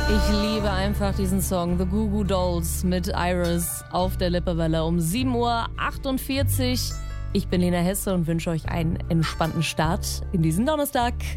Ich liebe einfach diesen Song, The Goo Goo Dolls mit Iris auf der Lippewelle um 7:48 Uhr. Ich bin Lena Hesse und wünsche euch einen entspannten Start in diesen Donnerstag.